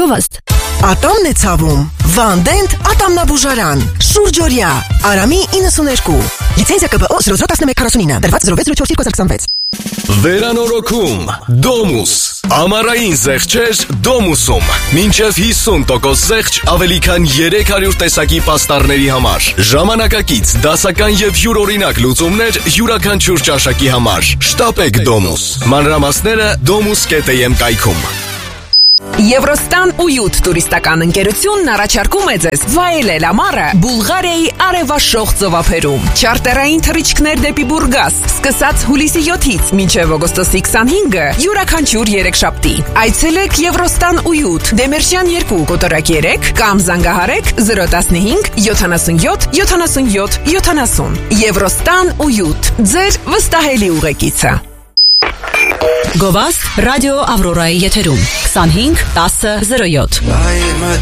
Գովաստ։ Ատամն է ցավում։ Վանդենտ ատամնաբուժարան։ Շուրջօրյա։ Արամի 92։ Լիցենզիա ԿԲՕ 001149։ Դրված 06042026։ Վերանորոգում Domus Ամառային զեղչեր Domus-ում մինչև 50% զեղչ ավելի քան 300 տեսակի պաստառների համար ժամանակակից, դասական և յուրօրինակ լուծումներ յուրաքանչյուր ճաշակի համար Շտապեք Domus Մանրամասները domus.am կայքում Եվրոստան ույուտ տուրիստական ընկերությունն առաջարկում է ձեզ վայելել ամառը Բուլղարիայի արևաշող ծովափերում։ Չարտերային թռիչքներ դեպի Բուրգաս, սկսած հուլիսի 7-ից մինչև օգոստոսի 25-ը յուրաքանչյուր երեքշաբթի։ Այցելեք Եվրոստան ույուտ, Դեմերշյան 2, կոտորակ 3 կամ զանգահարեք 015 77 77 70։ Եվրոստան ույուտ, ձեր վստահելի ուղեկիցը։ Գովաստ ռադիո Ավրորայի եթերում 25 10 07